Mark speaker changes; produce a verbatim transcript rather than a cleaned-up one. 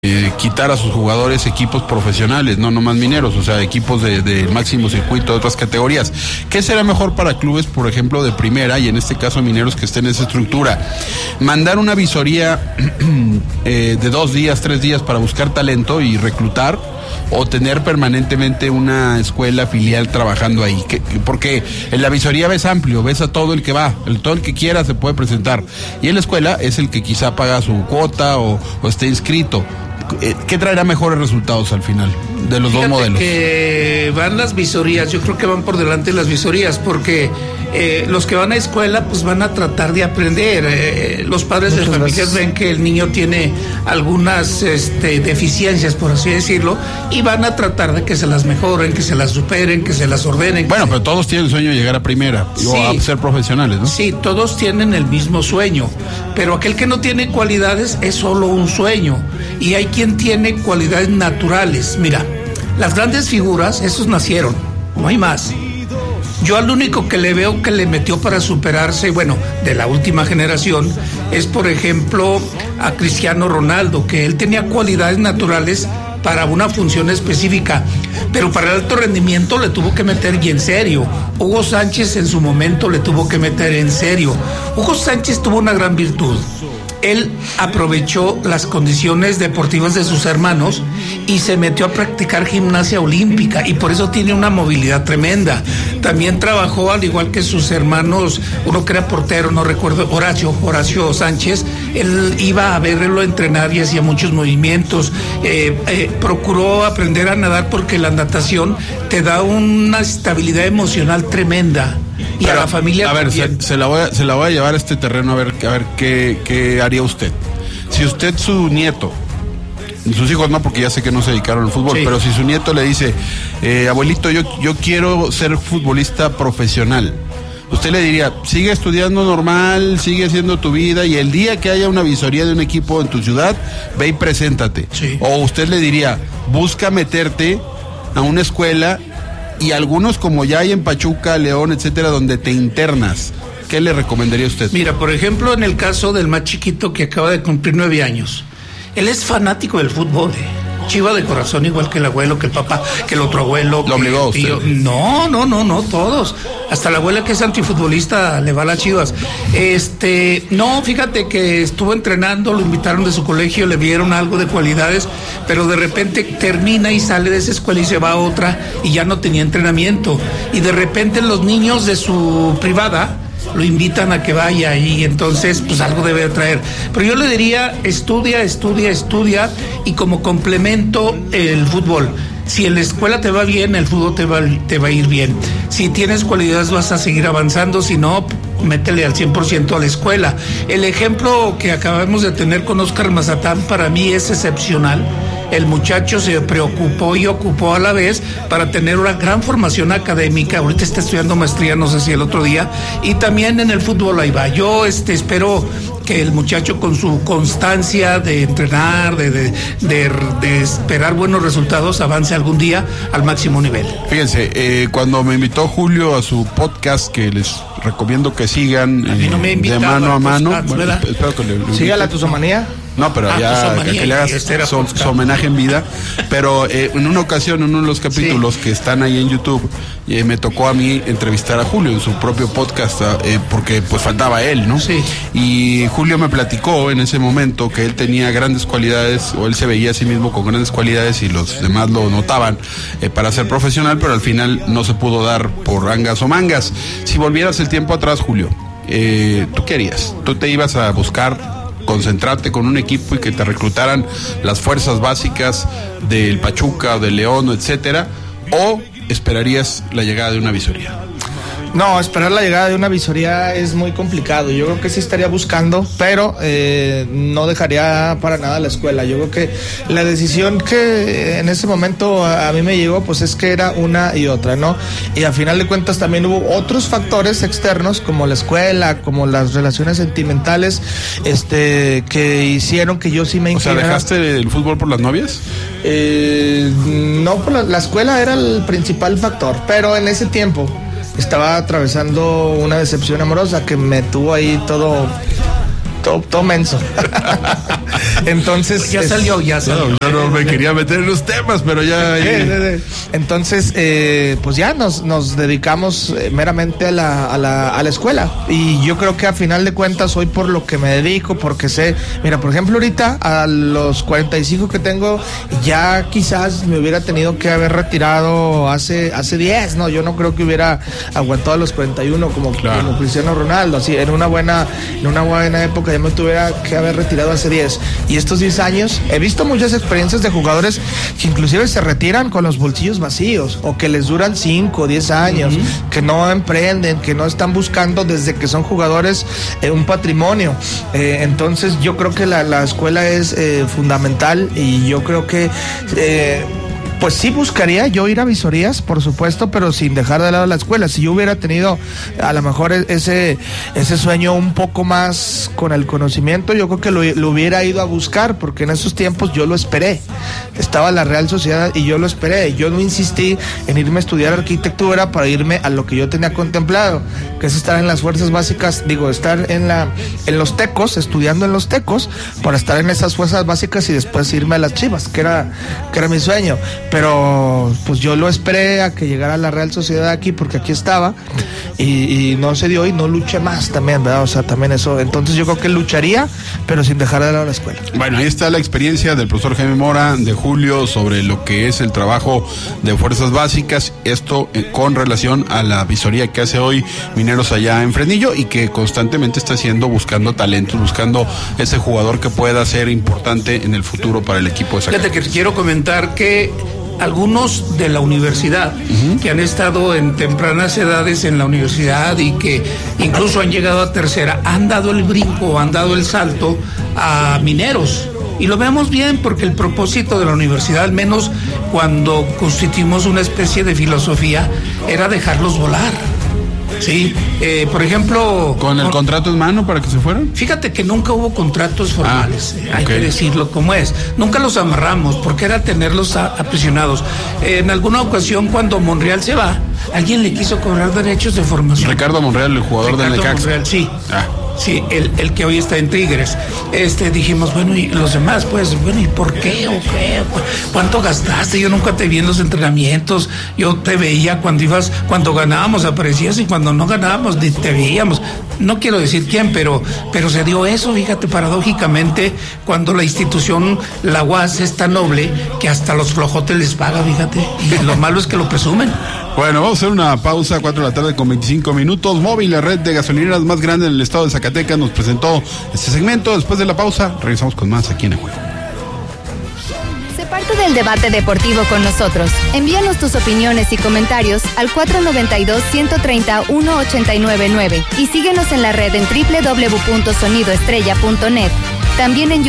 Speaker 1: Eh, quitar a sus jugadores equipos profesionales, no nomás Mineros, o sea, equipos de, de máximo circuito de otras categorías. ¿Qué será mejor para clubes, por ejemplo, de primera, y en este caso Mineros, que estén en esa estructura? Mandar una visoría eh, de dos días, tres días para buscar talento y reclutar, o tener permanentemente una escuela filial trabajando ahí, que, porque en la visoría ves amplio, ves a todo el que va, el, todo el que quiera se puede presentar, y en la escuela es el que quizá paga su cuota o, o esté inscrito. ¿Qué traerá mejores resultados al final de los
Speaker 2: Fíjate
Speaker 1: dos modelos?
Speaker 2: Que van las visorías, yo creo que van por delante las visorías, porque eh, los que van a escuela pues van a tratar de aprender. Eh, los padres Muchas de familias gracias. ven que el niño tiene algunas este, deficiencias, por así decirlo, y van a tratar de que se las mejoren, que se las superen, que se las ordenen.
Speaker 1: Bueno,
Speaker 2: se...
Speaker 1: pero todos tienen el sueño de llegar a primera, sí, o a ser profesionales, ¿no?
Speaker 2: Sí, todos tienen el mismo sueño, pero aquel que no tiene cualidades es solo un sueño, y hay quien tiene cualidades naturales. Mira, las grandes figuras, esos nacieron, no hay más. Yo al único que le veo que le metió para superarse, bueno, de la última generación, es por ejemplo a Cristiano Ronaldo, que él tenía cualidades naturales para una función específica, pero para el alto rendimiento le tuvo que meter y en serio. Hugo Sánchez en su momento le tuvo que meter en serio. Hugo Sánchez tuvo una gran virtud. Él aprovechó las condiciones deportivas de sus hermanos y se metió a practicar gimnasia olímpica, y por eso tiene una movilidad tremenda. También trabajó al igual que sus hermanos, uno que era portero, no recuerdo, Horacio, Horacio Sánchez. Él iba a verlo entrenar y hacía muchos movimientos. Eh, eh, procuró aprender a nadar porque la natación te da una estabilidad emocional tremenda. Y Pero, a la familia
Speaker 1: a ver, se, se, la voy a, se la voy a llevar a este terreno a ver, a ver qué, qué haría usted. Si usted, su nieto, sus hijos no, porque ya sé que no se dedicaron al fútbol, sí. pero si su nieto le dice, eh, abuelito, yo, yo quiero ser futbolista profesional, usted le diría, sigue estudiando normal, sigue haciendo tu vida, y el día que haya una visoría de un equipo en tu ciudad, ve y preséntate.
Speaker 2: Sí.
Speaker 1: O usted le diría, busca meterte a una escuela, y algunos como ya hay en Pachuca, León, etcétera, donde te internas. ¿Qué le recomendaría a usted?
Speaker 2: Mira, por ejemplo, en el caso del más chiquito que acaba de cumplir nueve años, él es fanático del fútbol, eh. Chiva de corazón, igual que el abuelo, que el papá, que el otro abuelo.
Speaker 1: ¿Lo obligó
Speaker 2: usted?
Speaker 1: Tío.
Speaker 2: No, no, no, no, todos. Hasta la abuela, que es antifutbolista, le va a las Chivas. Este, no, fíjate que estuvo entrenando, lo invitaron de su colegio, le vieron algo de cualidades, pero de repente termina y sale de esa escuela y se va a otra y ya no tenía entrenamiento. Y de repente los niños de su privada lo invitan a que vaya, y entonces pues algo debe traer. Pero yo le diría, estudia, estudia, estudia, y como complemento el fútbol. Si en la escuela te va bien, el fútbol te va, te va a ir bien. Si tienes cualidades vas a seguir avanzando, si no, métele al cien por ciento a la escuela. El ejemplo que acabamos de tener con Oscar Mazatán para mí es excepcional. El muchacho se preocupó y ocupó a la vez para tener una gran formación académica. Ahorita está estudiando maestría, no sé si el otro día, y también en el fútbol ahí va. Yo este, espero que el muchacho, con su constancia de entrenar, de, de, de, de esperar buenos resultados, avance algún día al máximo nivel.
Speaker 1: Fíjense, eh, cuando me invitó Julio a su podcast, que les recomiendo que sigan,
Speaker 2: a mí no me
Speaker 1: eh, de mano a mano.
Speaker 2: Podcast,
Speaker 1: bueno, espero que le, le
Speaker 3: ¿sigue a la Tuzomanía?
Speaker 1: No, pero
Speaker 2: ah,
Speaker 1: ya que, que le hagas su, su homenaje en vida. Pero eh, en una ocasión, en uno de los capítulos sí. que están ahí en YouTube, eh, me tocó a mí entrevistar a Julio en su propio podcast, eh, porque pues faltaba él, ¿no?
Speaker 2: Sí.
Speaker 1: Y Julio me platicó en ese momento que él tenía grandes cualidades, o él se veía a sí mismo con grandes cualidades, y los demás lo notaban eh, para ser profesional, pero al final no se pudo dar por angas o mangas. Si volvieras el tiempo atrás, Julio, eh, ¿tú qué harías? ¿Tú te ibas a buscar concentrarte con un equipo y que te reclutaran las fuerzas básicas del Pachuca o del León, etcétera, o esperarías la llegada de una visoría?
Speaker 3: No, esperar la llegada de una visoría es muy complicado. Yo creo que sí estaría buscando, pero eh, no dejaría para nada la escuela. Yo creo que la decisión que en ese momento a, a mí me llegó, pues es que era una y otra, ¿no? Y a final de cuentas también hubo otros factores externos, como la escuela, como las relaciones sentimentales, este, que hicieron que yo sí me inclinara.
Speaker 1: O sea, ¿dejaste el fútbol por las novias?
Speaker 3: Eh, no, por la, la escuela era el principal factor, pero en ese tiempo estaba atravesando una decepción amorosa que me tuvo ahí todo todo, todo menso. Entonces.
Speaker 2: Ya salió, ya salió.
Speaker 1: No, yo no me quería meter en los temas, pero ya.
Speaker 3: Entonces, eh, pues ya nos, nos dedicamos eh, meramente a la, a, la, a la escuela. Y yo creo que a final de cuentas, hoy por lo que me dedico, porque sé, mira, por ejemplo, ahorita a los cuarenta y cinco que tengo, ya quizás me hubiera tenido que haber retirado hace, hace diez, ¿no? Yo no creo que hubiera aguantado a los cuarenta y uno como, claro. como Cristiano Ronaldo, así, en una buena, en una buena época ya me tuviera que haber retirado hace diez. Y estos diez años, he visto muchas experiencias de jugadores que inclusive se retiran con los bolsillos vacíos, o que les duran cinco o diez años, uh-huh. que no emprenden, que no están buscando desde que son jugadores eh, un patrimonio. Eh, entonces yo creo que la, la escuela es eh, fundamental, y yo creo que eh, pues sí buscaría yo ir a visorías, por supuesto, pero sin dejar de lado la escuela. Si yo hubiera tenido a lo mejor ese ese sueño un poco más con el conocimiento, yo creo que lo, lo hubiera ido a buscar, porque en esos tiempos yo lo esperé. Estaba la Real Sociedad y yo lo esperé. Yo no insistí en irme a estudiar arquitectura para irme a lo que yo tenía contemplado, que es estar en las fuerzas básicas, digo, estar en la en los Tecos, estudiando en los Tecos, para estar en esas fuerzas básicas y después irme a las Chivas, que era, que era mi sueño. Pero pues yo lo esperé a que llegara la Real Sociedad aquí, porque aquí estaba, y, y no se dio, y no luché más también, ¿verdad? O sea, también eso. Entonces yo creo que lucharía, pero sin dejar de lado la escuela.
Speaker 1: Bueno, ahí está la experiencia del profesor Jaime Mora, de Julio, sobre lo que es el trabajo de fuerzas básicas, esto eh, con relación a la visoría que hace hoy Mineros allá en Fresnillo, y que constantemente está haciendo, buscando talentos, buscando ese jugador que pueda ser importante en el futuro para el equipo de Zacatecas.
Speaker 2: Fíjate que quiero comentar que algunos de la universidad, uh-huh. que han estado en tempranas edades en la universidad y que incluso han llegado a tercera, han dado el brinco, han dado el salto a Mineros. Y lo vemos bien, porque el propósito de la universidad, al menos cuando constituimos una especie de filosofía, era dejarlos volar. Sí, eh, por ejemplo...
Speaker 1: ¿Con el con, contrato en mano para que se fueran?
Speaker 2: Fíjate que nunca hubo contratos formales, ah, hay okay. que decirlo como es. Nunca los amarramos, porque era tenerlos a, aprisionados. Eh, en alguna ocasión, cuando Monreal se va, alguien le quiso cobrar derechos de formación.
Speaker 1: Ricardo Monreal, el jugador Ricardo del Necaxa.
Speaker 2: Monreal, sí. Ah. Sí, el, el que hoy está en Tigres. Este, dijimos, bueno, y los demás, pues, bueno, ¿y por qué o qué? ¿Cuánto gastaste? Yo nunca te vi en los entrenamientos. Yo te veía cuando ibas, cuando ganábamos aparecías, y cuando no ganábamos te veíamos. No quiero decir quién, pero, pero se dio eso, fíjate, paradójicamente, cuando la institución, la U A S, es tan noble que hasta los flojotes les paga, fíjate. Y lo malo es que lo presumen.
Speaker 1: Bueno, vamos a hacer una pausa, cuatro de la tarde con veinticinco minutos. Móvil, la red de gasolineras más grande en el estado de Zacatecas, nos presentó este segmento. Después de la pausa, regresamos con más aquí en El Juego.
Speaker 4: Sé parte del debate deportivo con nosotros. Envíanos tus opiniones y comentarios al cuatro nueve dos, uno tres cero, uno ocho nueve nueve y síguenos en la red en doble u doble u doble u punto sonido estrella punto net. También en